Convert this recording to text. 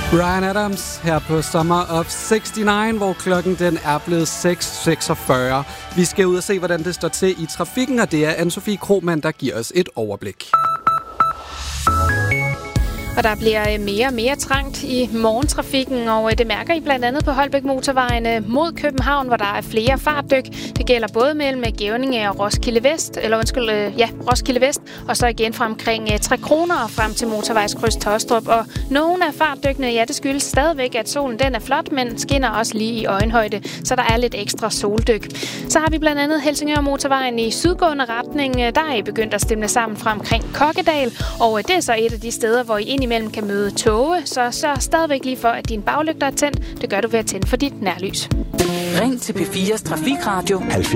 Bryan Adams her på Summer of 69, hvor klokken den er blevet 6:46. Vi skal ud og se, hvordan det står til i trafikken, og det er Anne-Sophie Krohmann, der giver os et overblik. Og der bliver mere og mere trangt i morgentrafikken, og det mærker I blandt andet på Holbæk Motorvejen mod København, hvor der er flere fartdyk. Det gælder både mellem Gævninge og Roskilde Vest, og så igen fra omkring 3 kroner og frem til motorvejskryds Tåstrup. Og nogle af fartdykkene, ja, det skyldes stadigvæk, at solen den er flot, men skinner også lige i øjenhøjde, så der er lidt ekstra soldyk. Så har vi blandt andet Helsingør Motorvejen i sydgående retning. Der er I begyndt at stemle sammen fra omkring Kokkedal, og det er så et af de steder, hvor I indimellem kan møde toge, så sørg stadigvæk lige for, at dine baglygter er tændt. Det gør du ved at tænde for dit nærlys. Ring til P4's Trafikradio 70